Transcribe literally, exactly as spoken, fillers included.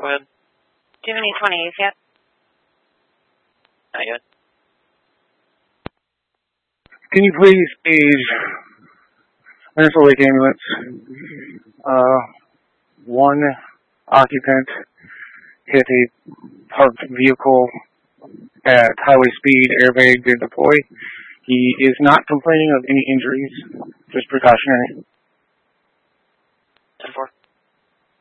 Go ahead. Do you have any twenty-eights yet? Not yet. Can you please page Minnesota Lake Ambulance? Uh, one occupant hit a parked vehicle at highway speed. Airbag did deploy. He is not complaining of any injuries. Just precautionary. ten four.